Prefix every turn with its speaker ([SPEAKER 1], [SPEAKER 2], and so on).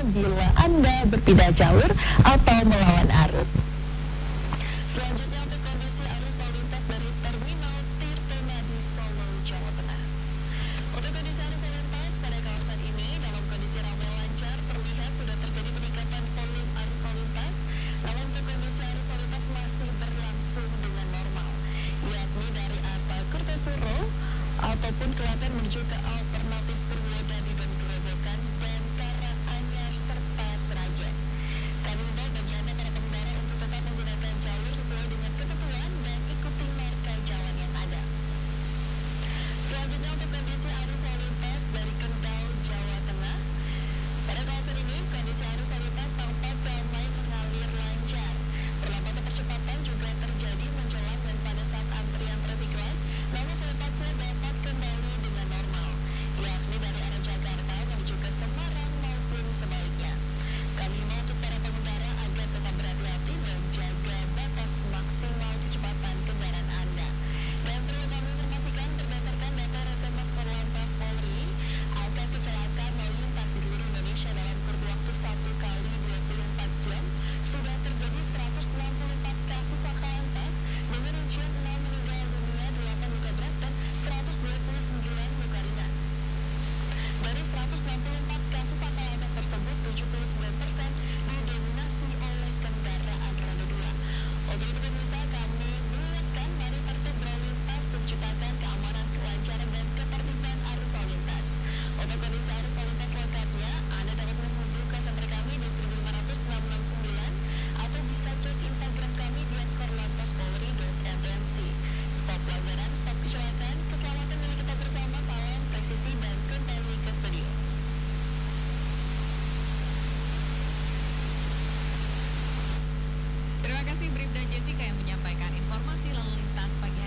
[SPEAKER 1] bila Anda berpindah jalur atau melawan arus. Selanjutnya untuk kondisi arus lalu lintas dari Terminal Tirtona di Solo, Jawa Tengah. Untuk kondisi arus lalu lintas pada kawasan ini dalam kondisi ramai lancar, terlihat sudah terjadi peningkatan volume arus lalu lintas. Namun untuk kondisi arus lalu lintas masih berlangsung dengan normal, yakni dari arah Kertosuro ataupun Klaten menuju ke alternatif Purwodadi dan Grobogan dan Karanganyar serta Seragen. Kami himbau bagi Anda para pengendara untuk tetap menggunakan jalur sesuai dengan ketentuan dan ikuti marka jalan yang ada. Selanjutnya untuk kondisi arus lalu lintas dari Kendal, Jawa Tengah. Pada kawasan ini kondisi arus lalu lintas tampak damai mengalir lancar. Perlambatan percepatan juga terjadi menjelang dan pada saat antrian traffic light, namun selepasnya dapat kembali dengan normal, yakni dari arah Jakarta menuju ke Semarang maupun sebaliknya. Kami himbau untuk para pengendara agar tetap berhati-hati dan jaga batas maksimal kecepatan kendaraan Anda. Dan perlu kami informasikan berdasarkan data Resermas Korlantas Polri, angka kecelakaan lalu lintas di seluruh Indonesia dalam kurun waktu 1 kali 24 jam sudah terjadi 164 kasus laka lantas dengan rincian 6 meninggal dunia, 8 luka berat dan 129 luka ringan. Dari 164 kasus laka lantas tersebut, 79% didominasi oleh kendaraan roda 2. Untuk itu pemirsa, kami mengingatkan mari tertib berlalu lintas untuk menciptakan keamanan, kelancaran dan ketertiban arus lalu lintas. Untuk kondisi arus lalu lintas lengkapnya, Anda dapat menghubungi call center kami di 1500669 atau bisa cek Instagram kami di @korlantaspolri.mc. Stop pelanggaran, stop kecelakaan, keselamatan milik kita bersama. Salam presisi dan kembali ke studio.
[SPEAKER 2] Terima kasih Bribda Jessica yang menyampaikan informasi lalu lintas pagi hari